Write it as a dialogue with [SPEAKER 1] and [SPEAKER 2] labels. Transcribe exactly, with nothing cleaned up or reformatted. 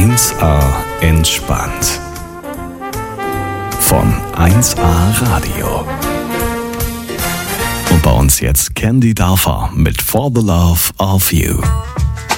[SPEAKER 1] eins A entspannt. Von eins A Radio. Und bei uns jetzt Candy Dörfer mit For the Love of You.